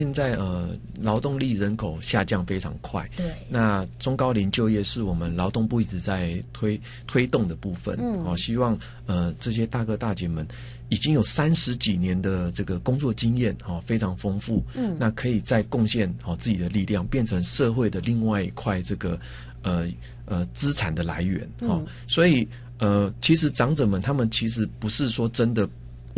现在劳动力人口下降非常快， 对， 那中高龄就业是我们劳动部一直在推动的部分，希望这些大哥大姐们已经有30几年的这个工作经验，非常丰富，那可以再贡献自己的力量，变成社会的另外一块这个资产的来源，所以其实长者们他们其实不是说真的